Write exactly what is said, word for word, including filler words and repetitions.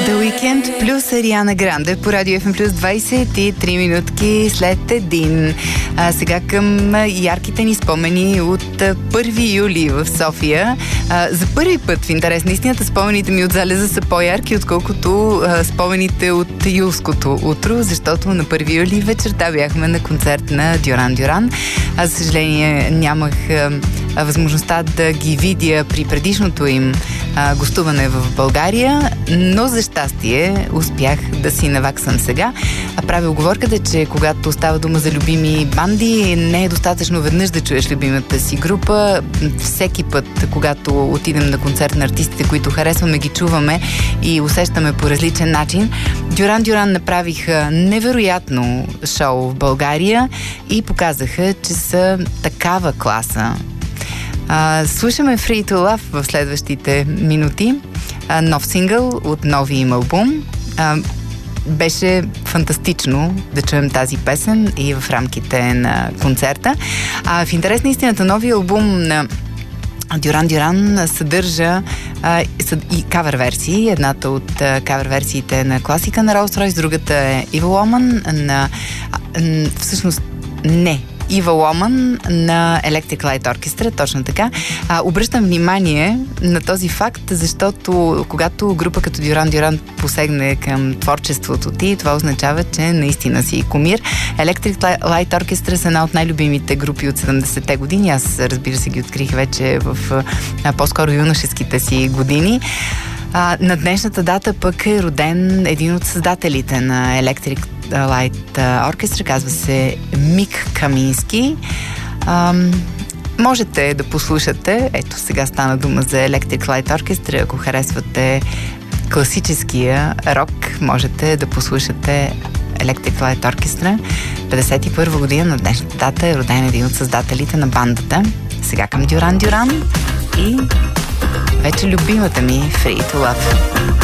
The Weekend плюс Ариана Гранде по Радио Еф Ем плюс двайсет и три минутки след един. А сега към ярките ни спомени от първи юли в София. А, за първи път, в интерес на истината, спомените ми от залеза са по-ярки, отколкото а, спомените от юлското утро, защото на първи юли вечерта бяхме на концерт на Дюран Дюран. Аз, за съжаление, нямах а, а, възможността да ги видя при предишното им а, гостуване в България, но за щастие успях да си наваксам сега. А правя уговорката, че когато става дума за любими банди, не е достатъчно веднъж да чуеш любимата си група. Всеки път, когато отидем на концерт на артистите, които харесваме, ги чуваме и усещаме по различен начин. Дюран Дюран направиха невероятно шоу в България и показаха, че са такава класа. А, слушаме Free to Love в следващите минути. А, нов сингъл от новия им албум. А, беше фантастично да чуем тази песен и в рамките на концерта. А в интерес на истината, новия албум на Дюран Дюран съдържа а, и кавер версии. Едната от а, кавер версиите на класика на Rolls Royce, другата е Evil Woman на... А, всъщност не Evil Woman на Electric Light Orchestra, точно така. А, обръщам внимание на този факт, защото когато група като Дюран Дюран посегне към творчеството ти, това означава, че наистина си кумир. Electric Light Orchestra са една от най-любимите групи от седемдесетте години. Аз, разбира се, ги открих вече в а, по-скоро юношеските си години. А, на днешната дата пък е роден един от създателите на Electric Light Orchestra, казва се Мик Камински. Ам, можете да послушате, ето сега стана дума за Electric Light Orchestra, ако харесвате класическия рок, можете да послушате Electric Light Orchestra. петдесет и първа година на днешната дата е роден един от създателите на бандата. Сега към Дюран Дюран и вече любимата ми Free to Love.